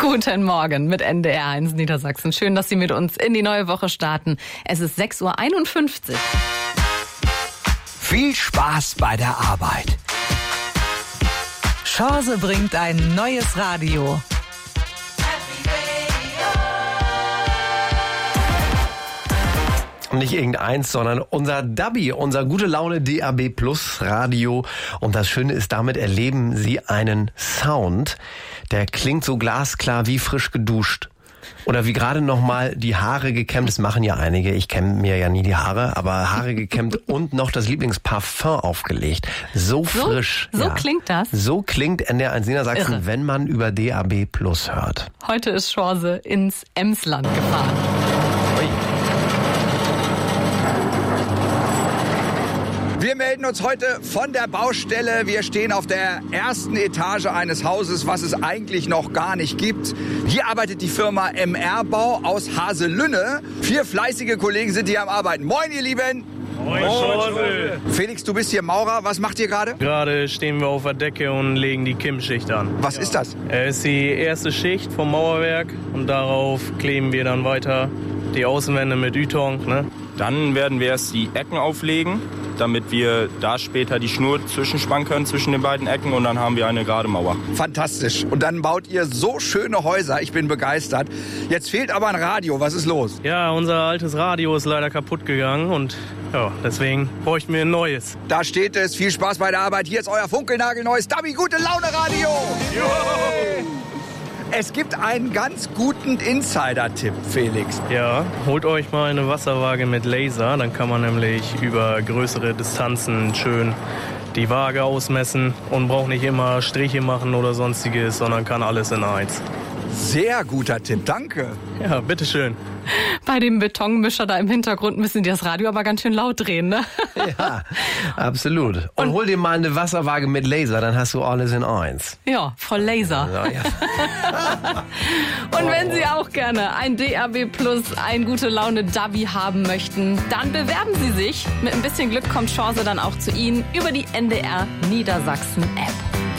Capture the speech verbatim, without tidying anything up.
Guten Morgen mit N D R eins Niedersachsen. Schön, dass Sie mit uns in die neue Woche starten. Es ist sechs Uhr einundfünfzig. Viel Spaß bei der Arbeit. Chance bringt ein neues Radio. Nicht irgendeins, sondern unser Dabi, unser gute Laune D A B Plus Radio. Und das Schöne ist, damit erleben Sie einen Sound, der klingt so glasklar wie frisch geduscht. Oder wie gerade noch mal die Haare gekämmt. Das machen ja einige. Ich kämme mir ja nie die Haare, aber Haare gekämmt und noch das Lieblingsparfum aufgelegt. So frisch. So, so ja. klingt das. So klingt N D R eins Niedersachsen, Irre. wenn man über D A B Plus hört. Heute ist Chance ins Emsland gefahren. Wir melden uns heute von der Baustelle. Wir stehen auf der ersten Etage eines Hauses, was es eigentlich noch gar nicht gibt. Hier arbeitet die Firma M R Bau aus Haselünne. Vier fleißige Kollegen sind hier am Arbeiten. Moin, ihr Lieben. Moin, Chance. Felix, du bist hier Maurer. Was macht ihr gerade? Gerade stehen wir auf der Decke und legen die Kimmschicht an. Was ist das? Es ist die erste Schicht vom Mauerwerk und darauf kleben wir dann weiter die Außenwände mit Ytong, ne? Dann werden wir erst die Ecken auflegen, damit wir da später die Schnur zwischenspannen können zwischen den beiden Ecken und dann haben wir eine gerade Mauer. Fantastisch. Und dann baut ihr so schöne Häuser. Ich bin begeistert. Jetzt fehlt aber ein Radio. Was ist los? Ja, unser altes Radio ist leider kaputt gegangen und ja, deswegen bräuchten wir ein neues. Da steht es. Viel Spaß bei der Arbeit. Hier ist euer funkelnagelneues Dabi Gute Laune Radio. Juhu. Es gibt einen ganz guten Insider-Tipp, Felix. Ja, holt euch mal eine Wasserwaage mit Laser, dann kann man nämlich über größere Distanzen schön die Waage ausmessen und braucht nicht immer Striche machen oder sonstiges, sondern kann alles in eins. Sehr guter Tipp, danke. Ja, bitteschön. Bei dem Betonmischer da im Hintergrund müssen die das Radio aber ganz schön laut drehen, ne? Ja, absolut. Und, und hol dir mal eine Wasserwaage mit Laser, dann hast du alles in eins. Ja, voll Laser. Ja, ja. Und wenn Sie auch gerne ein D A B Plus, ein gute Laune Dabi haben möchten, dann bewerben Sie sich. Mit ein bisschen Glück kommt Chance dann auch zu Ihnen über die N D R Niedersachsen App.